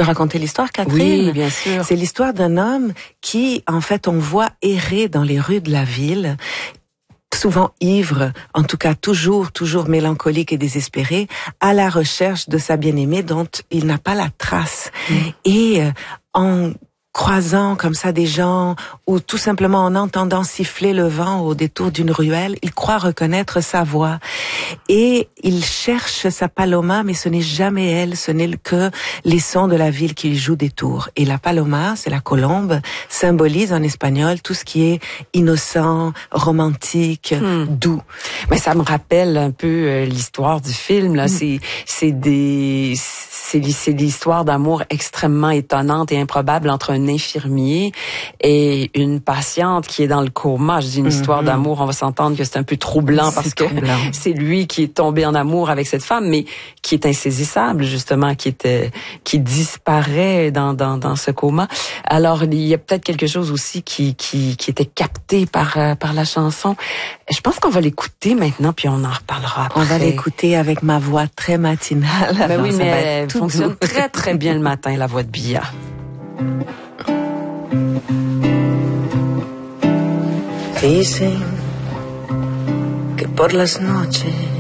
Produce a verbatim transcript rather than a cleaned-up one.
peux raconter l'histoire, Catherine? Oui, bien sûr. C'est l'histoire d'un homme qui, en fait, on voit errer dans les rues de la ville, souvent ivre, en tout cas toujours, toujours mélancolique et désespéré, à la recherche de sa bien-aimée dont il n'a pas la trace. Mmh. Et euh, en croisant comme ça des gens, ou tout simplement en entendant siffler le vent au détour d'une ruelle, il croit reconnaître sa voix. Et il cherche sa Paloma, mais ce n'est jamais elle, ce n'est que les sons de la ville qui lui jouent des tours. Et la Paloma, c'est la colombe, symbolise en espagnol tout ce qui est innocent, romantique, hmm. doux. Mais ça me rappelle un peu euh, l'histoire du film, là. Hmm. C'est, c'est des... C'est, c'est l'histoire d'amour extrêmement étonnante et improbable entre un infirmier et une patiente qui est dans le coma. Je dis une mm-hmm. histoire d'amour, on va s'entendre que c'est un peu troublant c'est parce troublant. que c'est lui qui est tombé en amour avec cette femme, mais qui est insaisissable justement, qui était, qui disparaît dans dans dans ce coma. Alors il y a peut-être quelque chose aussi qui qui qui était capté par euh, par la chanson. Je pense qu'on va l'écouter maintenant puis on en reparlera après. On va l'écouter avec ma voix très matinale. Ben oui, mais elle fonctionne très très bien le matin, la voix de Bia. Dicen que por las noches